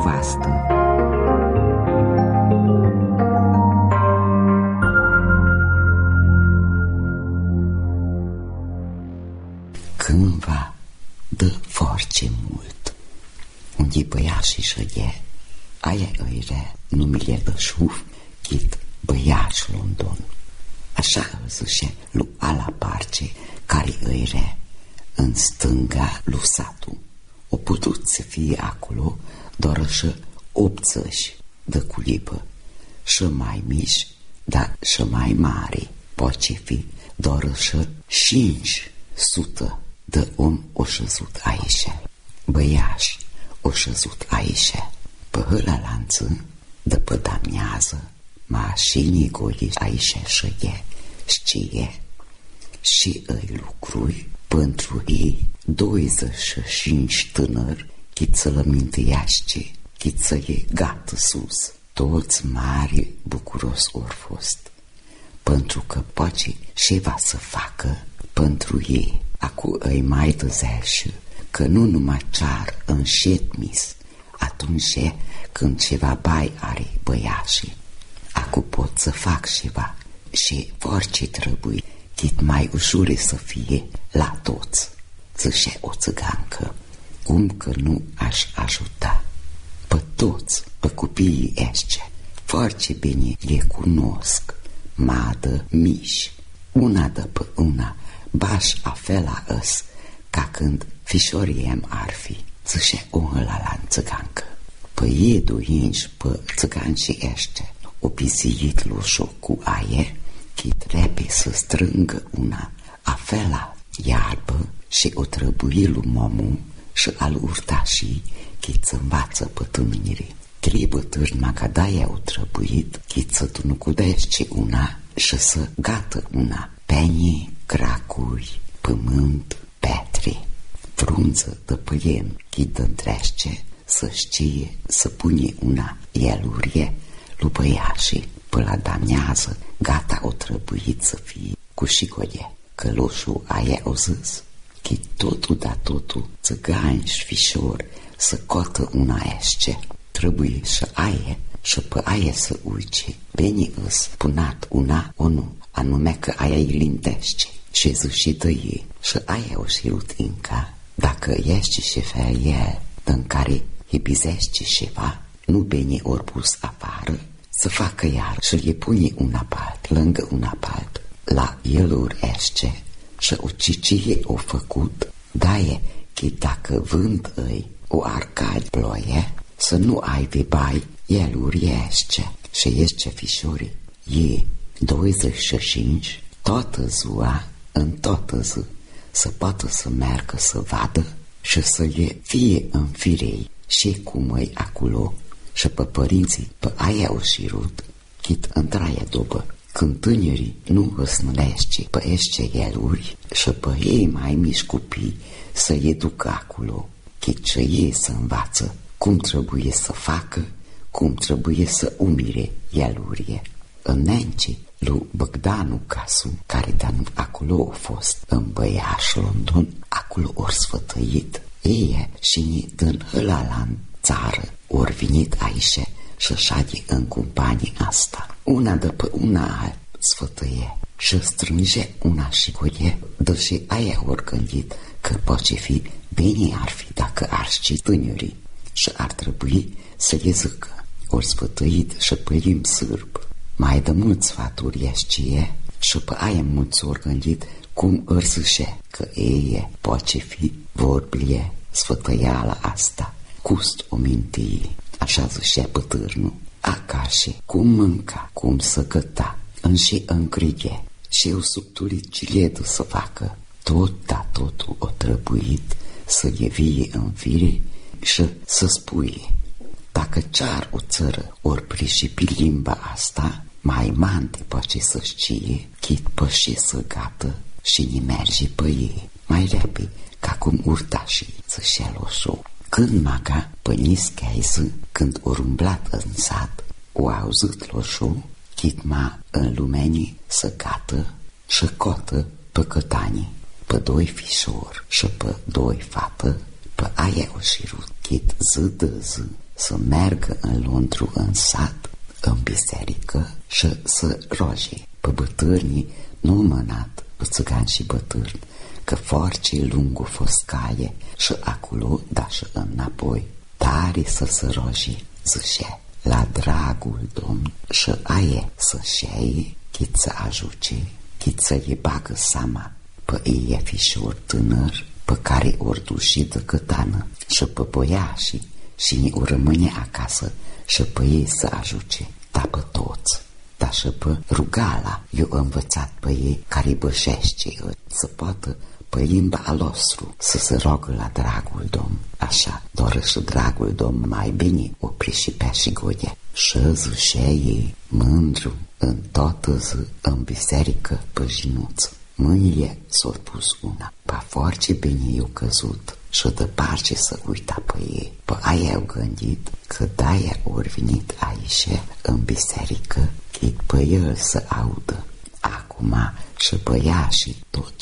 nevastă. Cândva dă foarte mult. Unde băiașii șăie, aia îire numele de șuf, chit băiaș London. Așa îl zice lui ala parce care îire în stânga lui satul. O putut să fie acolo doar și 80 de culibă, și mai mici, dar și mai mari. Poate fi doar și 500 de om o șezut aici. Băiași o șezut aici. Pe hâla lanță, de pe damiază, mașinii goli aici șăie, știe, și îi lucrui pentru ei 25 tânări, chiță la mintiaște, chiță e gata sus. Toți mari bucuros ori fost, pentru că poate ceva să facă pentru ei. Acu îi mai dăzești că nu numai cear înșetmis atunci când ceva bai are băiașii. Acu pot să fac ceva și orice trebuie, chit mai ușure să fie la toți. Zice o țigancă, cum că nu aș ajuta pe toți, pe copiii ăștia. Foarte bine le cunosc, madă mici, una de pe una, baș afela îs, ca când fișoriem ar fi. Zice o la țigancă. Păi e duinci pe țigancii ăștia, o pisiit lușo cu aie, chit repe să strângă una afela iarbă și o trăbui lui momu și al urtașii chit să învață pe tâmnirii. Trebuie târma ca de-aia o trăbuit chit să tu nu cudești una și să gată una. Penii, cracuri, pământ, petre, frunță de păiem chit de-ntrește să știe să pune una elurie lui băiașii. Pe la damiază, gata o trăbuit să fie cu șigolie. Călușul aia o zis, că totul da totul, țăgani și fișor, să cotă una esce. Trebuie și aia și pe aia să uice. Bine îs punat una o nu, anume că aia îi lintește. Și zice de ei, și aia o șirut inca, dacă ești și fel el, în care îi bizește ceva, nu bine ori pus afară, să facă iar și le pune una part, lângă una part, la eluri esce și o cicie o făcut, daie că dacă vând îi o arcad ploie, să nu ai de bai eluri esce și esce fișorii. E 25 toată ziua, în toată zi, să poată să meargă să vadă și să le fie în firei și cum îi acolo. Și pe părinții, pe aia o șirut, chit într-aia dobă, când tânerii nu îsnălește pe esce eluri și pe ei mai mici copii să educă acolo, chit și ei să învață cum trebuie să facă, cum trebuie să umire elurie. În nenci, lui Băgdanu Casu, care dan acolo a fost în Băiaș London, acolo ori sfătăit, ei și ni dân hăla țară, ori venit aici și șade în companie asta. Una după una sfătăie și strânge una și goie, deși aia ori gândit că poate fi bine ar fi dacă ar ști tânerii și ar trebui să le zică. Ori sfătăit și părim sârb. Mai de mulți sfaturi știe și pe aia mulți ori gândit cum își zice că ei poate fi vorbile sfătăiala asta. Cust o mintie, așa zicea pătârnul, acașe, cum mânca, cum să găta, înși îngrige, și eu subturit ciledu să facă, totul o trăbuit să le vie în fire și să spuie. Dacă cear o țără ori prișipi limba asta, mai mante poate să știe, chit păși să gată și ni merge pe ei, mai repede, ca cum urtașii să-și loșou. Când maga pănisca zi, când o umblat în sat, o auzit loșou, chit ma în lumenii să gată și cotă pe cătanii, pe 2 fișori și pe 2 fată, pe aia o șirut, chit zi de zi, să meargă în Londru, în sat, în biserică și să roage pe bătârnii, nu mânat, pe țigani și bătârni, că forcii lungu fost caie și acolo, da și înapoi, tare să se roage, zice, la dragul Domn și aie să șeie, chit să ajuce, chit să îi bagă seama, pe ei e fișor tânăr, pe care ori duși de cătană și pe băiașii și ni o rămâne acasă și pe ei să ajuce, da pe toți, da și pe rugala, eu învățat pe ei care bășește, să poată pe limba alostru să se rogă la dragul Domn, așa, doar și dragul Domn mai bine o prișipea și goie. Și zice ei, mândru, în toată zi, în biserică, pe jinuță. Mâinile s-au pus una, pa foarte bine i-au căzut și de parce să uita pe ei. Pe aia au gândit că de-aia ori venit aici, în biserică, chit pe el să audă. Acum și băiașii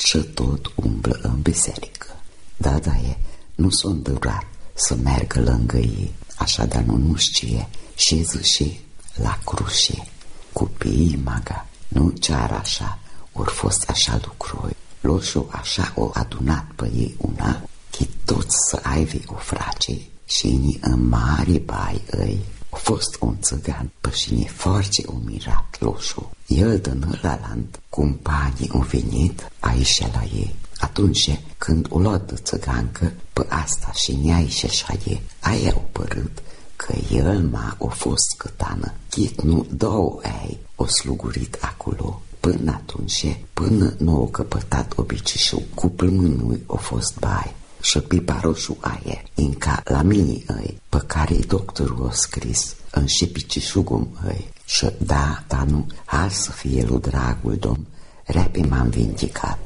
tot umblă în biserică. Da, nu s-o îndurat să meargă lângă ei, așadar nu știe și zice la cruce. Copiii maga nu cear așa, ori fost așa lucruri. Loșul așa o adunat pe ei una, chit toți să aibă o frace și ni în mari bai ei. A fost un țigan, pe și foarte umirat loșul. El de nălaland, companii au venit aici la ei. Atunci, când o luat de țigancă, pe asta și ne aici așa ei, aia au părât că el a fost cătană. Chit nu două ei o slugurit acolo. Până atunci, până nu au căpătat obiceiul, cu plămânul a fost bai. Și piparoșul aia, înca la mine ei, pe care doctorul a scris în șepicișugum ei. Și da, nu, hai să fie lui dragul Domn, repede m-am vindicat.